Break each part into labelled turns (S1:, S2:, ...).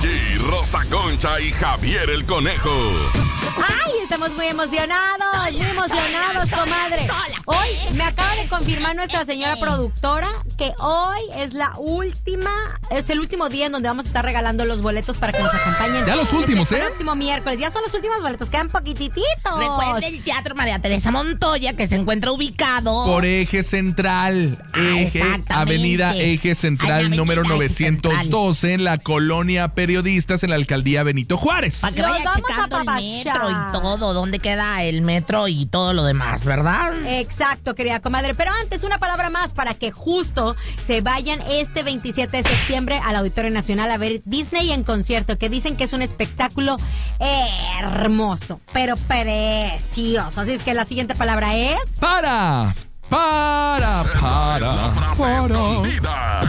S1: G, Rosa Concha y Javier el Conejo.
S2: ¡Ay! Estamos muy emocionados, comadre. Hoy me acaba de confirmar nuestra señora productora que hoy es el último día en donde vamos a estar regalando los boletos para que nos acompañen.
S3: Ya los últimos,
S2: el próximo miércoles. Ya son los últimos boletos, quedan poquitititos.
S4: Recuerden el Teatro María Teresa Montoya, que se encuentra ubicado
S3: por Eje Central. Avenida Eje Central, número 912, en la Colonia Periodistas, en la Alcaldía Benito Juárez.
S4: Para que vaya checando el metro y todo, dónde queda el metro y todo lo demás, ¿verdad?
S2: Exacto, querida comadre. Pero antes, una palabra más para que justo se vayan este 27 de septiembre al Auditorio Nacional a ver Disney en concierto, que dicen que es un espectáculo hermoso, pero precioso. Así es que la siguiente palabra es...
S1: Esta es la frase escondida.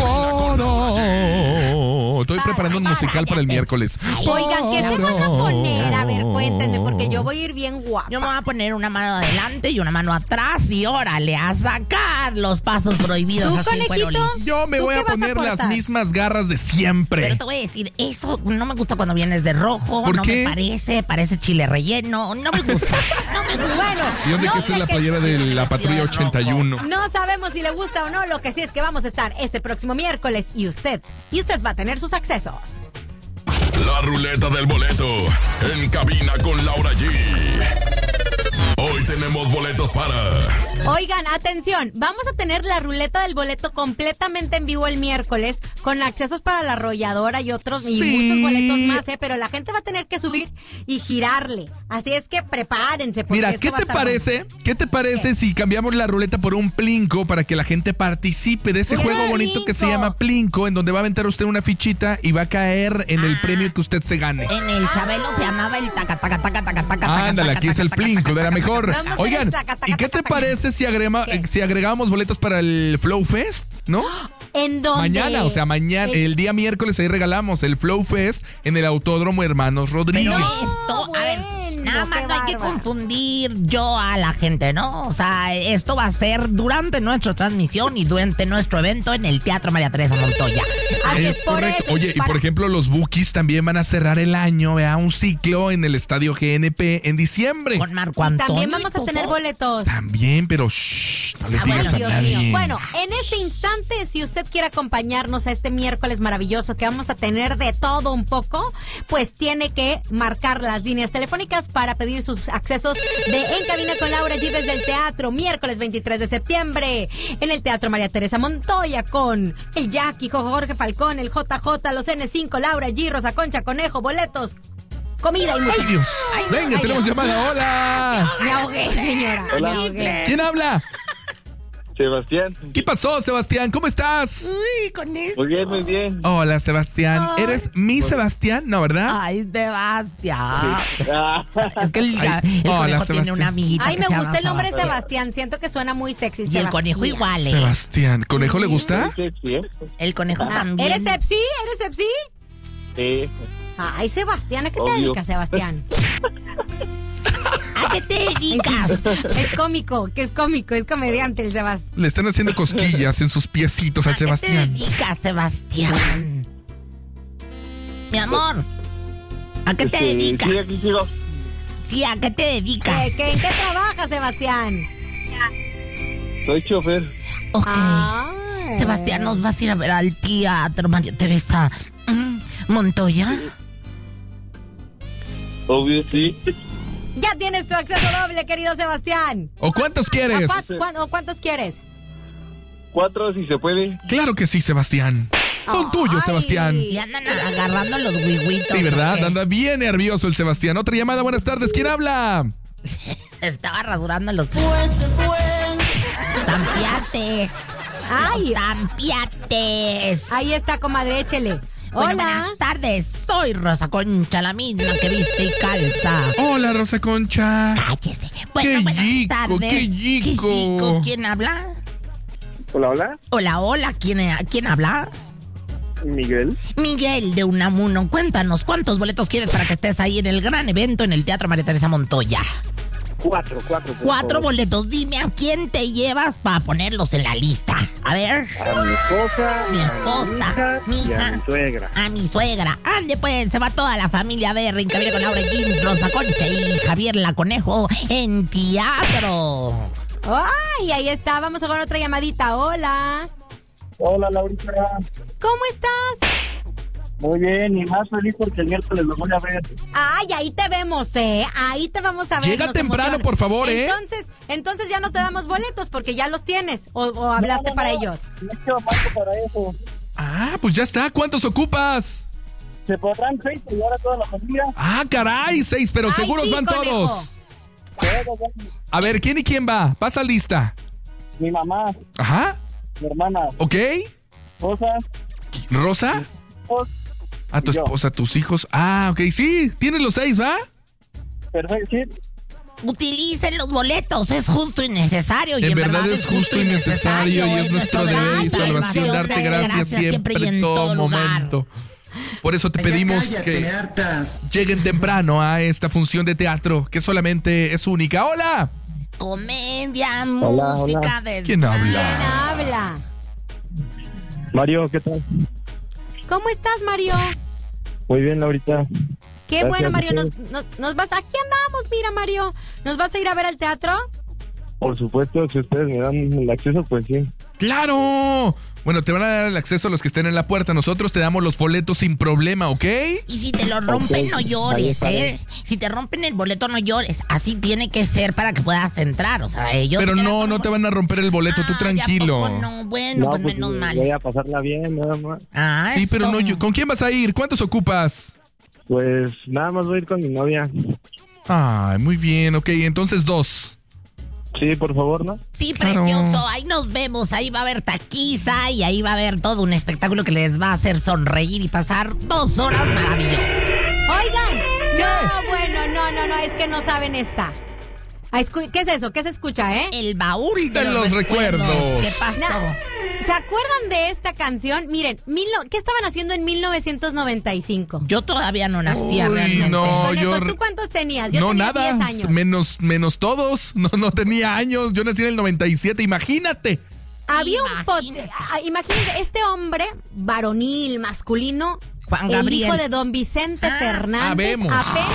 S3: Estoy preparando un musical para el miércoles.
S2: Oigan, ¿qué se van a poner? A ver, cuéntenme, porque yo voy a ir bien guapa.
S4: Yo me voy a poner una mano adelante y una mano atrás y órale, a sacar los pasos prohibidos.
S2: ¿Tú,
S4: así,
S2: conejito?
S3: Yo me voy a poner las mismas garras de siempre.
S4: Pero te voy a decir, eso no me gusta cuando vienes de rojo.
S3: ¿Por qué?
S4: Me parece chile relleno. No me gusta.
S2: Bueno,
S3: ¿Y dónde que es la playera de la Patrulla 81?
S2: No sabemos si le gusta o no. Lo que sí es que vamos a estar este próximo miércoles y usted va a tener sus accesos.
S1: La ruleta del boleto en cabina con Laura G. Hoy tenemos boletos para...
S2: Oigan, atención, vamos a tener la ruleta del boleto completamente en vivo el miércoles, con accesos para la arrolladora y muchos boletos más, pero la gente va a tener que subir y girarle. Así es que prepárense.
S3: Mira, ¿qué te parece si cambiamos la ruleta por un Plinko para que la gente participe de ese juego bonito que se llama Plinko, en donde va a aventar usted una fichita y va a caer en el premio que usted se gane?
S4: En el Chabelo se llamaba el taca, taca, taca, taca, taca.
S3: Ándale, aquí es el Plinko de la mejor. Oigan,
S2: ¿y
S3: qué te parece si agregamos boletos para el Flow Fest, no?
S2: ¿En dónde?
S3: Mañana, el día miércoles, ahí regalamos el Flow Fest en el Autódromo Hermanos Rodríguez.
S4: Pero esto, a ver, nada más no hay que confundir yo a la gente, ¿no? O sea, esto va a ser durante nuestra transmisión y durante nuestro evento en el Teatro María Teresa Montoya.
S3: Es correcto. Oye, y por ejemplo, los Bukis también van a cerrar el año, un ciclo en el Estadio GNP en diciembre.
S4: Con Marco Antonio.
S2: También vamos a tener boletos.
S3: También, pero no le digas a nadie.
S2: Bueno, en este instante, si usted quiere acompañarnos a este miércoles maravilloso que vamos a tener de todo un poco, pues tiene que marcar las líneas telefónicas para pedir sus accesos de En Cabina con Laura G desde el teatro, miércoles 23 de septiembre, en el Teatro María Teresa Montoya, con el Jackie, Jorge Falcón, el JJ, los N5, Laura G, Rosa Concha, Conejo, boletos, comida y música.
S3: ¡Ay, Dios! Venga, tenemos llamada. ¡Hola!
S2: Me ahogué, señora.
S5: Hola.
S2: Me ahogué.
S3: ¿Quién habla?
S5: Sebastián.
S3: ¿Qué pasó, Sebastián? ¿Cómo estás?
S4: Uy, con esto.
S5: Muy bien, muy bien.
S3: Hola, Sebastián.
S4: Ay.
S3: ¿Eres mi Sebastián? ¿No, verdad?
S4: Ay, Sebastián.
S5: Ah,
S4: Es que el
S3: hola,
S4: conejo tiene
S3: Sebastián.
S4: una amiguita.
S2: Ay,
S4: que
S2: me
S4: se
S2: gusta
S4: llama
S2: el nombre
S4: Sebastián.
S2: Sebastián. Siento que suena muy sexy.
S4: Y el
S2: Sebastián.
S4: conejo igual, ¿eh?
S3: Sebastián. ¿Conejo le gusta?
S5: sí, sí,
S4: El conejo también.
S2: ¿Eres Sepsi? ¿Eres Sepsi?
S5: sí.
S2: Ay, Sebastián, ¿a qué te
S5: Obvio.
S2: dedicas, Sebastián?
S4: ¿A qué te dedicas?
S2: Es cómico, es comediante el Sebastián.
S3: Le están haciendo cosquillas en sus piecitos al
S4: ¿A qué te
S3: Sebastián.
S4: dedicas, Sebastián? Mi amor, ¿a qué te dedicas?
S5: Sí, aquí sigo.
S4: Sí, ¿a qué te dedicas?
S2: ¿En qué trabajas, Sebastián?
S5: Soy chofer.
S4: Ok.
S2: Ay.
S4: Sebastián, ¿nos vas a ir a ver al Teatro María Teresa Montoya?
S5: Obvio, sí.
S2: Ya tienes tu acceso doble, querido Sebastián.
S3: ¿O cuántos quieres?
S2: ¿Cuántos quieres?
S5: 4 si se puede.
S3: Claro que sí, Sebastián. Son tuyos,
S2: Ay.
S3: Sebastián.
S4: Le andan agarrando los huihuitos.
S3: Sí, ¿verdad?
S4: ¿o qué?
S3: Anda bien nervioso el Sebastián. Otra llamada, buenas tardes. ¿Quién habla?
S4: Estaba rasurando los...
S2: Pues se fue.
S4: Tampiates.
S2: Ay.
S4: Los tampiates.
S2: Ahí está, comadre, échele.
S4: Bueno,
S2: Hola.
S4: buenas tardes. Soy Rosa Concha, la misma que viste y calza.
S3: Hola, Rosa Concha.
S4: Cállese. Bueno,
S3: Qué
S4: buenas
S3: chico,
S4: tardes.
S3: qué chico.
S4: ¿Quién habla?
S5: Hola, hola.
S4: Hola, hola. ¿Quién habla?
S5: Miguel.
S4: Miguel de Unamuno. Cuéntanos, ¿cuántos boletos quieres para que estés ahí en el gran evento en el Teatro María Teresa Montoya?
S5: 4.
S4: 4 boletos. Dime a quién te llevas para ponerlos en la lista. A ver.
S5: A mi esposa.
S4: Mi esposa, mi
S5: y
S4: hija.
S5: a mi suegra.
S4: A mi suegra. Ande pues, se va toda la familia a ver En Cabina con Laura G, Rosa Concha y Javier la Conejo en teatro.
S2: ¡Ay! Ahí está. Vamos a ver otra llamadita. Hola.
S5: Hola, Laurita.
S2: ¿Cómo estás?
S5: Muy bien, y más feliz porque el miércoles lo voy a ver.
S2: Ay, ahí te vemos, ahí te vamos a ver.
S3: Llega
S2: nos
S3: temprano,
S2: emociona.
S3: por favor,
S2: Entonces ya no te damos boletos porque ya los tienes. ¿O hablaste para ellos?
S5: No es que marco para eso.
S3: Ah, pues ya está. ¿Cuántos ocupas?
S5: Se podrán 6 y ahora toda la familia.
S3: Ah, caray, 6, pero
S2: Ay,
S3: seguros
S2: sí,
S3: van
S2: conejo.
S3: todos. A ver, ¿quién y quién va? Pasa lista.
S5: Mi mamá,
S3: Ajá,
S5: mi hermana,
S3: ok.
S5: esposa,
S3: ¿Rosa?
S5: hijos.
S3: A tu
S5: Y yo.
S3: esposa, tus hijos. Ah, ok, sí, tienes los 6, ¿va?
S5: Perfecto, sí.
S4: Utilicen los boletos, es justo y necesario. Y
S3: En verdad es justo y necesario y es nuestro deber y salvación darte gracias siempre
S4: y
S3: en todo momento. Por eso te pedimos que lleguen temprano a esta función de teatro que solamente es única. ¡Hola!
S4: Comedia,
S5: Hola,
S4: música,
S5: hola.
S4: desmadre.
S3: ¿Quién habla?
S2: ¿Quién habla?
S5: Mario, ¿qué tal?
S2: ¿Cómo estás, Mario?
S5: Muy bien, Laurita.
S2: Qué
S5: Gracias,
S2: bueno, Mario.
S5: ¿ustedes?
S2: Nos vas... Aquí andamos, mira, Mario. ¿Nos vas a ir a ver al teatro?
S5: Por supuesto, si ustedes me dan el acceso, pues sí.
S3: ¡Claro! Bueno, te van a dar el acceso a los que estén en la puerta. Nosotros te damos los boletos sin problema, ¿ok?
S4: Y si te lo rompen,
S5: Ok,
S4: no llores,
S5: vale.
S4: Si te rompen el boleto, no llores. Así tiene que ser para que puedas entrar. O sea, ellos.
S3: Pero
S4: se quedan
S3: no,
S4: como-
S3: no te van a romper el boleto, tú
S4: Ay, ¿a
S3: tranquilo.
S4: poco no? Bueno, pues menos mal.
S5: voy a pasarla bien, nada más.
S4: Ah,
S3: Sí, pero
S4: eso.
S3: no, ¿con quién vas a ir? ¿Cuántos ocupas?
S5: Pues nada más voy a ir con mi novia.
S3: Ay, muy bien, ok, entonces 2.
S5: Sí, por favor, ¿no?
S4: Sí,
S3: Claro.
S4: precioso. Ahí nos vemos. Ahí va a haber taquiza y ahí va a haber todo un espectáculo que les va a hacer sonreír y pasar 2 horas maravillosas.
S2: Oigan. No, bueno, no, es que no saben esta. ¿Qué es eso? ¿Qué se escucha,
S4: El baúl de
S3: De los recuerdos.
S4: ¿Qué pasó?
S2: ¿Se acuerdan de esta canción? Miren, ¿qué estaban haciendo en 1995?
S4: Yo todavía no nacía
S3: Uy,
S4: realmente.
S3: no.
S2: Conejo,
S3: yo-
S2: ¿tú cuántos tenías? Yo
S3: No,
S2: tenía
S3: nada,
S2: 10 años.
S3: menos todos. No tenía años. Yo nací en el 97, imagínate.
S2: Había
S4: Imagínate.
S2: imagínate, este hombre varonil, masculino,
S4: Juan
S2: el
S4: Gabriel.
S2: hijo de don Vicente Fernández,
S3: vemos.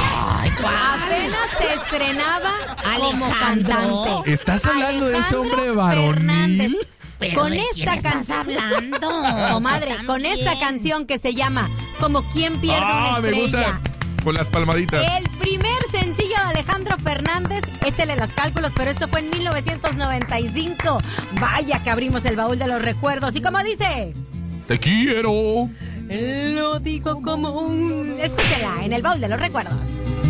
S2: apenas se estrenaba como
S4: Alejandro.
S2: cantante.
S3: ¿Estás hablando de ese
S2: Alejandro
S3: hombre varonil?
S2: Fernández.
S4: ¿Pero
S2: Con
S4: de
S2: esta
S4: quién estás
S2: canción
S4: hablando?
S2: Comadre,
S4: Tú
S2: con esta
S4: también.
S2: canción que se llama Como quien pierde una
S3: Me
S2: estrella.
S3: gusta. Con las palmaditas.
S2: El primer sencillo de Alejandro Fernández, échale los cálculos, pero esto fue en 1995. Vaya que abrimos el baúl de los recuerdos. Y como dice,
S3: Te quiero.
S2: lo digo como un... Escúchela en el baúl de los recuerdos.